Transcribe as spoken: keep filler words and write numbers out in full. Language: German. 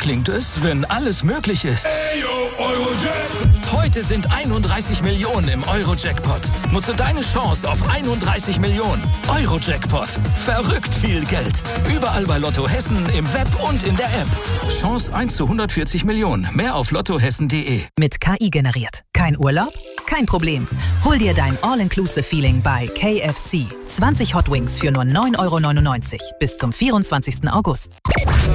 klingt es, wenn alles möglich ist. Heute sind einunddreißig Millionen im Euro-Jackpot. Nutze deine Chance auf einunddreißig Millionen. Euro-Jackpot. Verrückt viel Geld. Überall bei Lotto Hessen, im Web und in der App. Chance eins zu hundertvierzig Millionen. Mehr auf lottohessen punkt de. Mit K I generiert. Kein Urlaub? Kein Problem. Hol dir dein All-Inclusive-Feeling bei K F C. zwanzig Hot Wings für nur neun Euro neunundneunzig bis zum vierundzwanzigsten August.